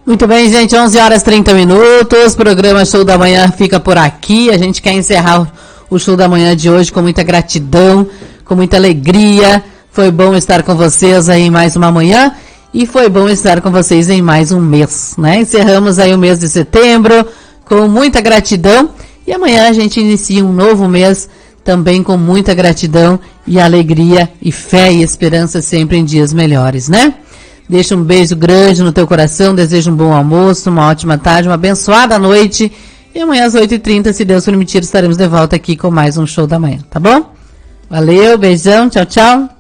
Muito bem, gente, 11 horas 30 minutos, programa Show da Manhã fica por aqui. A gente quer encerrar o Show da Manhã de hoje com muita gratidão, com muita alegria. Foi bom estar com vocês aí em mais uma manhã e foi bom estar com vocês em mais um mês, né? Encerramos aí o mês de setembro com muita gratidão e amanhã a gente inicia um novo mês também com muita gratidão e alegria e fé e esperança sempre em dias melhores, né? Deixa um beijo grande no teu coração, desejo um bom almoço, uma ótima tarde, uma abençoada noite. E amanhã às 8h30, se Deus permitir, estaremos de volta aqui com mais um Show da Manhã, tá bom? Valeu, beijão, tchau, tchau.